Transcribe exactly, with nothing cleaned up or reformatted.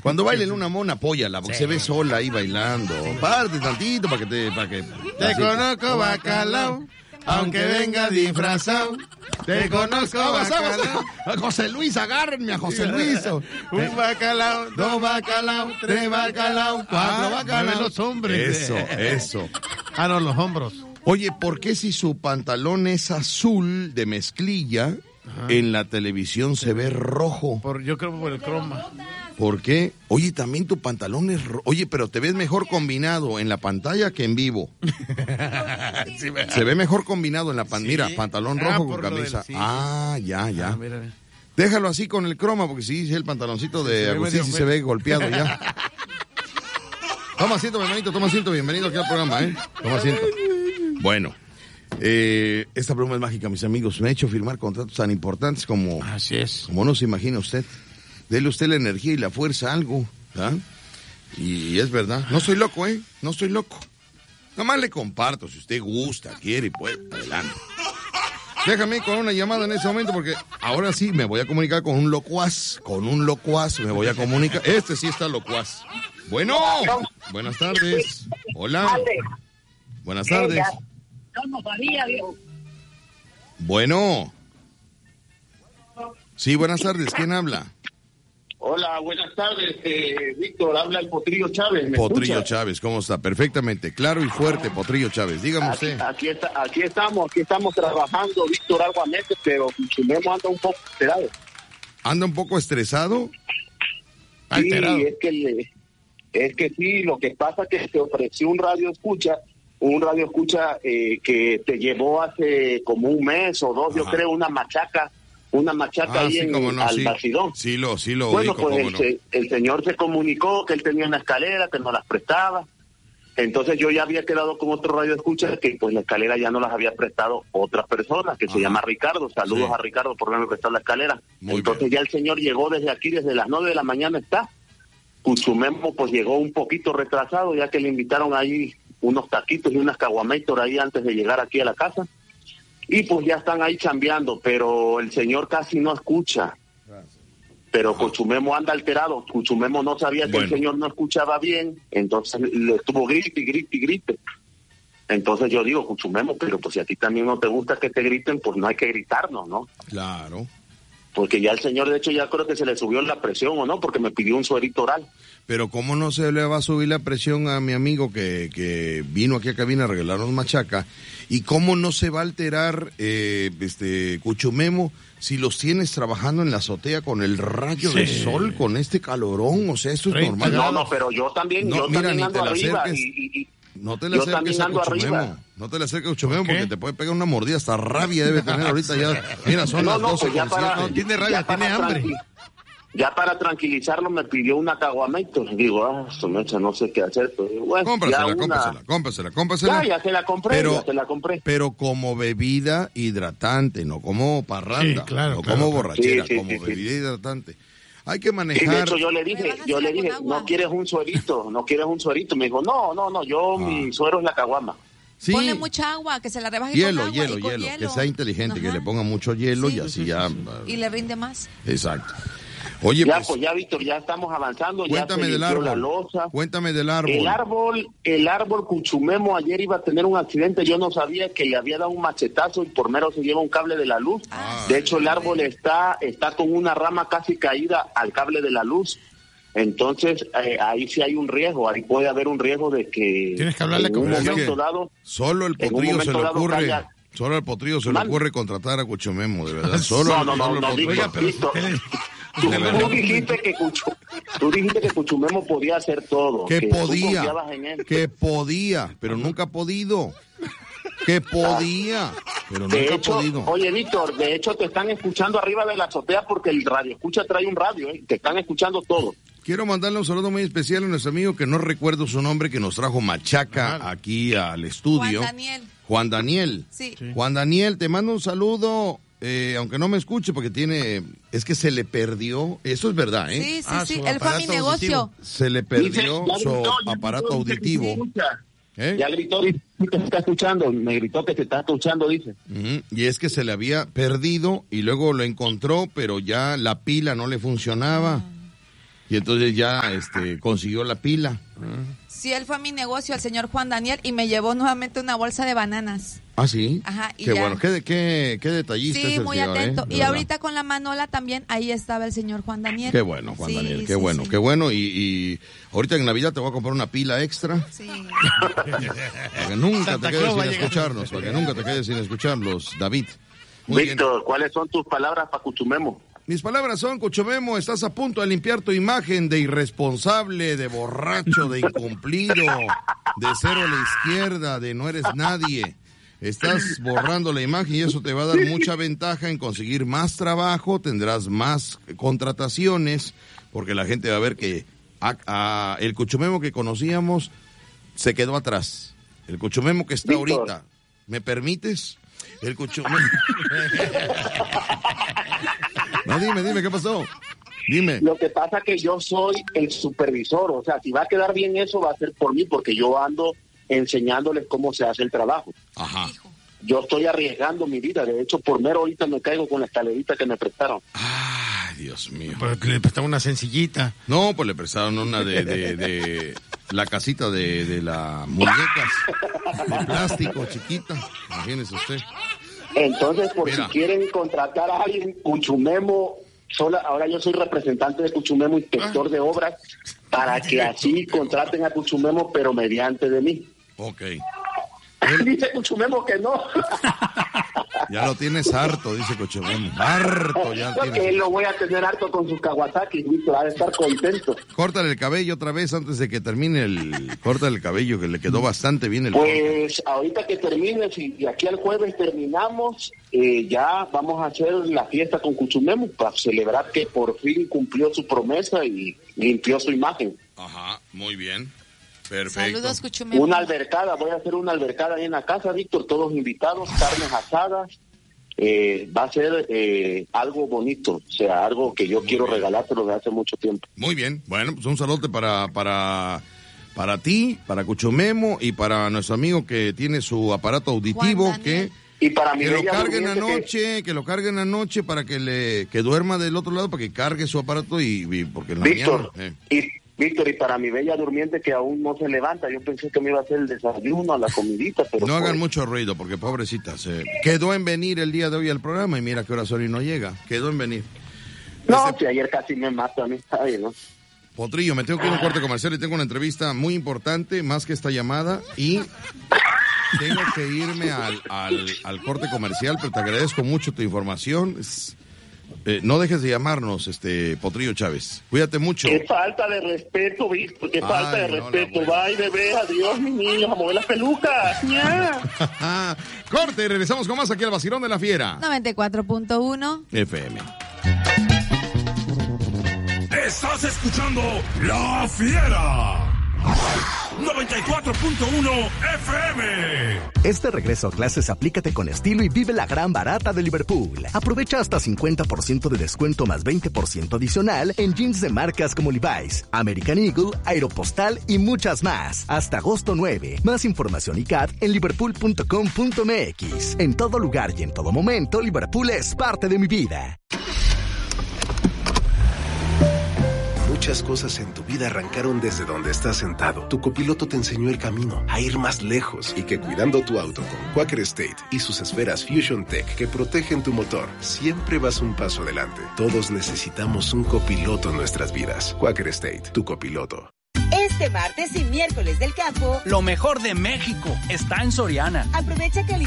Cuando bailen una mona, apóyala, porque sí. Se ve sola ahí bailando. Parte tantito para que te... Para que, te así. Conozco, bacalao, aunque venga disfrazado. Te conozco, bacalao. José Luis, agárrenme a José Luis. Un bacalao, dos bacalao, tres bacalao, cuatro ah, bacalao. Los hombres. Eso, eso. Ah, no, los hombros. Oye, ¿por qué si su pantalón es azul de mezclilla, ajá, en la televisión se ve rojo? Por, yo creo por el croma. ¿Por qué? Oye, también tu pantalón es rojo. Oye, pero te ves mejor combinado en la pantalla que en vivo. Sí, se ve mejor combinado en la pantalla. Sí. Mira, pantalón rojo ah, con camisa. Del, sí. Ah, ya, ya. Ah, mira, mira. Déjalo así con el croma, porque si sí, el pantaloncito de Agustín sí se ve golpeado ya. Toma asiento, mi hermanito, toma asiento. Bienvenido aquí al programa, ¿eh? Toma asiento. Bueno, eh, esta broma es mágica, mis amigos. Me ha hecho firmar contratos tan importantes como... Así es. Como no se imagina usted. Dele usted la energía y la fuerza a algo, ¿ah? Y es verdad. No estoy loco, ¿eh? No estoy loco. Nomás le comparto, si usted gusta, quiere, pues, adelante. Déjame con una llamada en ese momento porque ahora sí me voy a comunicar con un locuaz. Con un locuaz me voy a comunicar. Este sí está locuaz. Bueno, buenas tardes. Hola. Buenas tardes. Bueno. Sí, buenas tardes. ¿Quién habla? Hola, buenas tardes. Eh, Víctor, habla el Potrillo Chávez. ¿Me Potrillo escucha? Chávez, ¿cómo está? Perfectamente. Claro y fuerte, Potrillo Chávez. Dígame aquí, usted. Aquí, está, aquí estamos, aquí estamos trabajando, Víctor, arduamente, pero Chumemo anda un poco alterado. ¿Anda un poco estresado? Sí, alterado. es que le, es que sí, lo que pasa es que te ofreció un radio escucha, un radio escucha eh, que te llevó hace como un mes o dos, ajá, yo creo, una machaca, una machaca ah, ahí sí, en no, al sí. Bastidón. Sí, lo, sí lo Bueno, ubico, pues el, no. se, el señor se comunicó que él tenía una escalera, que nos las prestaba. Entonces yo ya había quedado con otro radio escucha que pues la escalera ya no las había prestado otras personas, que ajá, se llama Ricardo. Saludos sí. a Ricardo por haberme prestado la escalera. Muy Entonces bien. Ya el señor llegó desde aquí, desde las nueve de la mañana está. Cuchumemo pues llegó un poquito retrasado, ya que le invitaron ahí unos taquitos y unas caguametor ahí antes de llegar aquí a la casa. Y pues ya están ahí chambeando, pero el señor casi no escucha. Pero Cuchumemo anda alterado. Cuchumemo no sabía que bueno. el señor no escuchaba bien, entonces le estuvo grite y grite y grite. Entonces yo digo, Cuchumemo, pero pues si a ti también no te gusta que te griten, pues no hay que gritarnos, ¿no? Claro. Porque ya el señor, de hecho, ya creo que se le subió la presión, ¿o no? Porque me pidió un suerito oral. Pero ¿cómo no se le va a subir la presión a mi amigo que, que vino aquí a cabina a regalarnos machaca? ¿Y cómo no se va a alterar eh, este Cuchumemo si los tienes trabajando en la azotea con el rayo sí. de sol, con este calorón? O sea, esto es normal. No, no, pero yo también, no, yo mira, también ando arriba acerques, y, y, no te le acerques a Cuchumemo. No te le acerques a Cuchumemo porque te puede pegar una mordida. Hasta rabia debe tener ahorita ya. Mira, son no, las no, doce. Pues ya para, no tiene rabia, tiene hambre. Ya para tranquilizarlo me pidió una caguamento. Digo, ah, su mecha, no sé qué hacer. Pero, bueno, cómprasela, una... cómprasela, cómprasela, cómprasela. Ya, ya se la compré, pero, ya se la compré. Pero como bebida hidratante, no como parranda, sí, claro, no claro, como claro. borrachera, sí, sí, como sí, bebida sí. hidratante. Hay que manejar. Y de hecho yo le dije, yo le dije, no quieres un suerito, no quieres un suerito. Me dijo, no, no, no, yo, ah. mi suero es la caguama. Sí. Ponle mucha agua, que se la rebaje hielo, con agua hielo, y con hielo, hielo, que sea inteligente, ajá, que le ponga mucho hielo sí, y así sí, ya... Sí. Y le rinde más. Exacto. Oye, ya, pues, pues ya, Víctor, ya estamos avanzando. Cuéntame ya se del árbol. La loza. Cuéntame del árbol. El árbol, el árbol Cuchumemo ayer iba a tener un accidente. Yo no sabía que le había dado un machetazo y por mero se lleva un cable de la luz. Ah, de hecho, el árbol está, está con una rama casi caída al cable de la luz. Entonces, eh, ahí sí hay un riesgo. Ahí puede haber un riesgo de que, tienes que hablarle en con un momento que dado. Solo el potrillo se le ocurre. Calla, Solo al potrillo se Man. le ocurre contratar a Cuchumemo, de verdad. Solo no, no, no, no, digo, Víctor, tú, tú dijiste que Cucho, tú dijiste que Cuchumemo podía hacer todo. Que, que podía, que podía, pero nunca ha podido. Que podía, pero de nunca hecho, ha podido. Oye, Víctor, de hecho te están escuchando arriba de la azotea porque el radio escucha trae un radio, ¿eh? Te están escuchando todo. Quiero mandarle un saludo muy especial a nuestro amigo que no recuerdo su nombre, que nos trajo machaca Ajá. aquí al estudio. Juan Daniel. Juan Daniel. Sí. sí. Juan Daniel, te mando un saludo, eh, aunque no me escuche porque tiene, es que se le perdió, eso es verdad, ¿eh? Sí, sí, ah, sí, él fue a mi negocio. Auditivo. Se le perdió dice, su gritó, aparato dice, auditivo. ¿Eh? Ya gritó, dice que se está escuchando, me gritó que se está escuchando, dice. Uh-huh. Y es que se le había perdido y luego lo encontró, pero ya la pila no le funcionaba. Y entonces ya este, consiguió la pila. Sí, él fue a mi negocio, el señor Juan Daniel, y me llevó nuevamente una bolsa de bananas. ¿Ah, sí? Ajá. Y qué ya. bueno, qué, qué, qué detallista Sí, es el muy señor, atento. ¿eh? Y verdad. ahorita con la Manola también, ahí estaba el señor Juan Daniel. Qué bueno, Juan sí, Daniel, qué sí, bueno, sí. qué bueno. Y, y ahorita en Navidad te voy a comprar una pila extra. Sí. Para que nunca Santa te quedes Claus va sin a llegar. escucharnos, para que nunca te quedes sin escucharlos, David. Muy Víctor, bien. ¿cuáles son tus palabras para Cuchumemo? Mis palabras son, Cuchumemo, estás a punto de limpiar tu imagen de irresponsable, de borracho, de incumplido, de cero a la izquierda, de no eres nadie. Estás borrando la imagen y eso te va a dar mucha ventaja en conseguir más trabajo, tendrás más contrataciones, porque la gente va a ver que a, a, el Cuchumemo que conocíamos se quedó atrás. El Cuchumemo que está Víctor. ahorita, ¿me permites? El Cuchumemo... No, dime, dime, ¿qué pasó? Dime. Lo que pasa es que yo soy el supervisor, o sea, si va a quedar bien eso va a ser por mí, porque yo ando enseñándoles cómo se hace el trabajo. Ajá. Yo estoy arriesgando mi vida, de hecho, por mero ahorita me caigo con la escalerita que me prestaron. Ay, Dios mío. Porque le prestaba una sencillita. No, pues le prestaron una de, de, de la casita de, de las muñecas de plástico chiquita, imagínese usted. Entonces, por Mira. si quieren contratar a alguien, Cuchumemo, sola, ahora yo soy representante de Cuchumemo, inspector de obras, para que así contraten a Cuchumemo, pero mediante de mí. Ok. Dice Cuchumemo que no. Ya lo tienes harto, dice Cuchumemo. Harto ya Porque tienes. él lo voy a tener harto con sus Kawasaki, Víctor, ha de estar contento. Córtale el cabello otra vez antes de que termine el... Córtale el cabello, que le quedó bastante bien el corte. Pues ahorita que termine, si de aquí al jueves terminamos, eh, ya vamos a hacer la fiesta con Cuchumemo para celebrar que por fin cumplió su promesa y limpió su imagen. Ajá, muy bien. Perfecto. Saludos, Cuchumemo. Una albercada, voy a hacer una albercada ahí en la casa, Víctor, todos invitados, carnes asadas. Eh, va a ser eh, algo bonito, o sea, algo que yo Muy quiero bien. regalártelo desde hace mucho tiempo. Muy bien. Bueno, pues un saludo para, para, para ti, para Cuchumemo y para nuestro amigo que tiene su aparato auditivo, Juan que... Daniel. Y para mi Que lo bella carguen durmiente que- anoche, que lo carguen anoche para que le que duerma del otro lado, para que cargue su aparato y, y porque en la Víctor, mañana, eh. y Víctor, y para mi bella durmiente que aún no se levanta, yo pensé que me iba a hacer el desayuno, la comidita, pero No hagan pues, mucho ruido porque pobrecita se quedó en venir el día de hoy al programa y mira qué hora son y no llega, quedó en venir. no, Este, si ayer casi me mata a mí, ay, ¿no? Potrillo, me tengo que ir a un corte comercial y tengo una entrevista muy importante, más que esta llamada, y tengo que irme al, al, al corte comercial, pero te agradezco mucho tu información. Es- eh, no dejes de llamarnos, este Potrillo Chávez. Cuídate mucho. Qué falta de respeto, Víctor, qué Ay, falta de no, la respeto. buena. Bye, bebé, adiós, mis niños, a mover las pelucas. ¡Ña! Corte, regresamos con más aquí al Vacilón de la Fiera. noventa y cuatro punto uno. F M. Estás escuchando La Fiera. noventa y cuatro punto uno F M. Este regreso a clases aplícate con estilo y vive la gran barata de Liverpool. Aprovecha hasta cincuenta por ciento de descuento más veinte por ciento adicional en jeans de marcas como Levi's, American Eagle, Aeropostal y muchas más. Hasta agosto nueve. Más información y C A T en liverpool punto com punto m x. En todo lugar y en todo momento, Liverpool es parte de mi vida. Muchas cosas en tu vida arrancaron desde donde estás sentado. Tu copiloto te enseñó el camino a ir más lejos y que cuidando tu auto con Quaker State y sus esferas Fusion Tech que protegen tu motor, siempre vas un paso adelante. Todos necesitamos un copiloto en nuestras vidas. Quaker State, tu copiloto. Este martes y miércoles del campo, Lo mejor de México está en Soriana. aprovecha que